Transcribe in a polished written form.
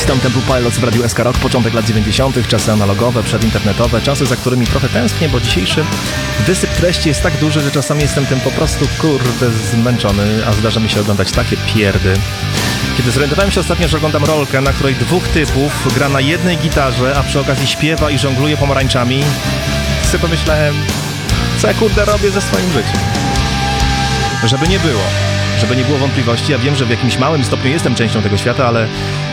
Stone Temple Pilots w Radiu SK Rock, początek lat 90., czasy analogowe, przedinternetowe, czasy, za którymi trochę tęsknię, bo dzisiejszy wysyp treści jest tak duży, że czasami jestem tym po prostu, zmęczony, a zdarza mi się oglądać takie pierdy. Kiedy zorientowałem się ostatnio, że oglądam rolkę, na której dwóch typów gra na jednej gitarze, a przy okazji śpiewa i żongluje pomarańczami, sobie pomyślałem, co ja robię ze swoim życiem. Żeby nie było wątpliwości, ja wiem, że w jakimś małym stopniu jestem częścią tego świata, ale